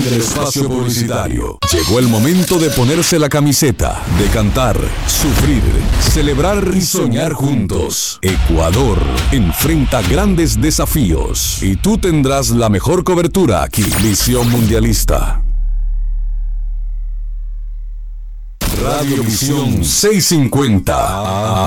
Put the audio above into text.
del espacio publicitario. Llegó el momento de ponerse la camiseta, de cantar, sufrir, celebrar y soñar juntos. Ecuador enfrenta grandes desafíos y tú tendrás la mejor cobertura aquí. Visión Mundialista. Radio Visión 650.